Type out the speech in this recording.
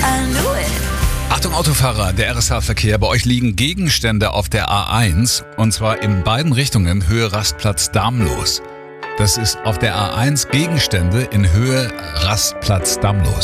I knew it. Achtung Autofahrer, der RSH-Verkehr. Bei euch liegen Gegenstände auf der A1 und zwar in beiden Richtungen Höhe Rastplatz Damlos. Das ist auf der A1 Gegenstände in Höhe Rastplatz Damlos.